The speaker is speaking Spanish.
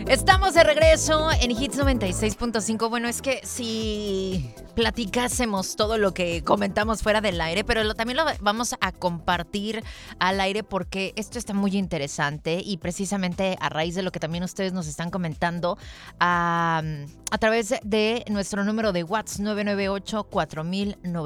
Estamos de regreso en Hits 96.5. Bueno, es que si platicásemos todo lo que comentamos fuera del aire, pero también lo vamos a compartir al aire porque esto está muy interesante y precisamente a raíz de lo que también ustedes nos están comentando a través de nuestro número de WhatsApp 998-4009.